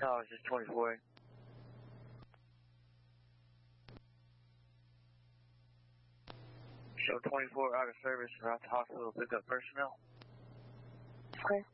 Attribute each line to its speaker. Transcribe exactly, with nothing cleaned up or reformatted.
Speaker 1: No, it's just twenty-four. Show twenty-four out of service, route to hospital, pick up personnel.
Speaker 2: Okay.